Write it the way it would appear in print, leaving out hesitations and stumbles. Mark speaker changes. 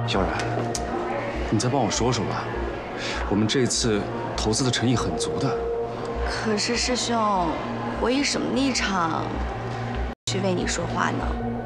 Speaker 1: 萧然，你再帮我说说吧，我们这次投资的诚意很足的。
Speaker 2: 可是师兄，我以什么立场去为你说话呢？